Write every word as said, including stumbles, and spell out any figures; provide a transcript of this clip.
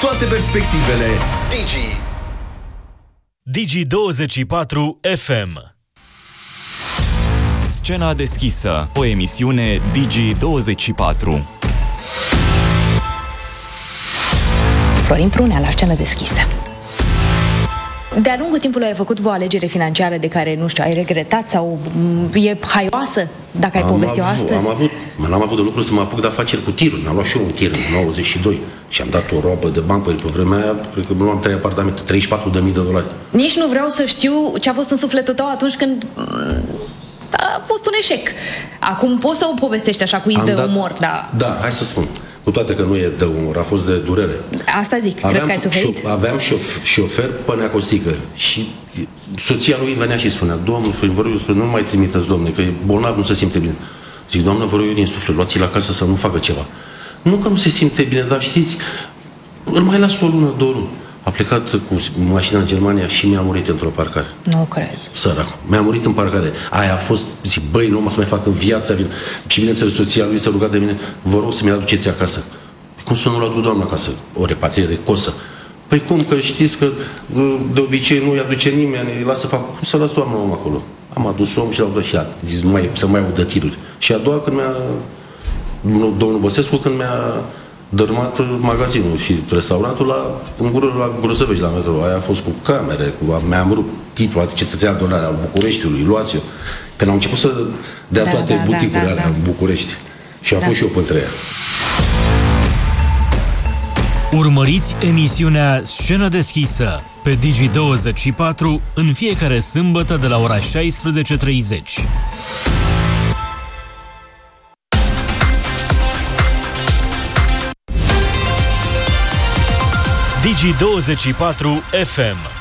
toate perspectivele. Digi Digi douăzeci și patru F M. Scena deschisă, o emisiune Digi douăzeci și patru. Florin Prunea la Scenă deschisă. De-a lungul timpului ai făcut o alegere financiară de care, nu știu, ai regretat sau e haioasă, dacă ai povesti-o astăzi? Am avut, n-am avut de lucru să mă apuc de afaceri cu tiruri. Mi-am luat și eu un tir în nouăzeci și doi și am dat o robă de bani, pe vremea aia, cred că luam trei apartamente, treizeci și patru de mii de dolari. Nici nu vreau să știu ce a fost în sufletul tău atunci când a fost un eșec. Acum poți să o povestești așa cu iz de umor, dar... Da, hai să spun. Cu toate că nu e de umor, a fost de durere. Asta zic, aveam, cred că ai suferit. Șo- aveam șof- șofer pe Neacostică și soția lui venea și spunea: domnul, vă rog, nu mai trimiteți, domnule, că e bolnav, nu se simte bine. Zic: doamnă, vă rog eu din suflet, luați-l acasă să nu facă ceva. Nu că nu se simte bine, dar știți, îl mai las o lună, două luni. A plecat cu mașina în Germania și mi-a murit într-o parcare. Nu cred. Săracu. Mi-a murit în parcare. Aia a fost, zic, băi, nu mă să mai fac în viața. Și bineînțeles, soția lui s-a rugat de mine: vă rog să mi-l aduceți acasă. Cum să nu-l aduc, doamna, acasă? O repatriere cosă. Păi cum, că știți că de obicei nu-i aduce nimeni, îi lasă fac. Cum să las doamna om acolo? Am adus om și l-au dat și ea. Zic, nu mai, să mai audă tiruri. Și a doua, când mi-a, domnul Băsescu, când mi-a dărâmat magazinul și restaurantul la, în gură, la Grozăvești, la metro. Aia a fost cu camere, cu, mi-am rupt titlul de cetățean de onoare al Bucureștiului, luați-o. Când au început să dea da, toate da, buticurile da, da, da. în București. Și am da. fost și eu printre ea. Urmăriți emisiunea Scenă deschisă pe Digi douăzeci și patru în fiecare sâmbătă de la ora șaisprezece treizeci. Digi douăzeci și patru F M.